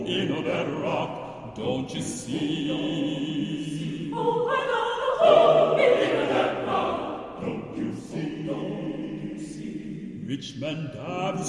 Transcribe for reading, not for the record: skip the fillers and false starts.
in a bedrock, don't you see? Oh, I got a hole in a bedrock, don't you see? Rich men have